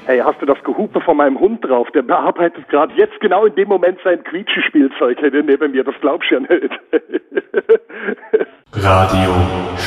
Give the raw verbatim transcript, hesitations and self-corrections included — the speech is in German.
Hey, hast du das Gehupe von meinem Hund drauf? Der bearbeitet gerade jetzt genau in dem Moment sein Quietschespielzeug neben mir. Das glaubst du ja nicht. Radio